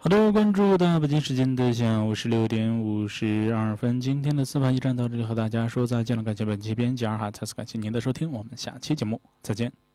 好的，关注到北京时间的下午16:52，今天的司法驿站到这里和大家说再见了，感谢本期编辑阿哈特斯，感谢您的收听，我们下期节目再见。